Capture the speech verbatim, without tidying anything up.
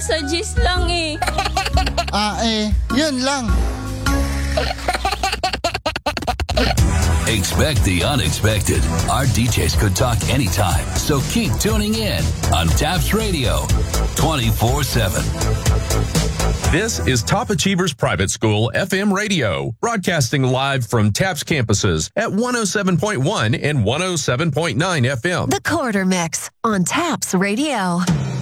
nasa gis lang eh. Ah eh, yun lang. Expect the unexpected. Our D Js could talk anytime, so keep tuning in on TAPS Radio twenty-four seven. This is Top Achievers Private School F M Radio, broadcasting live from TAPS campuses at one oh seven point one and one oh seven point nine F M. The Quarter Mix on TAPS Radio.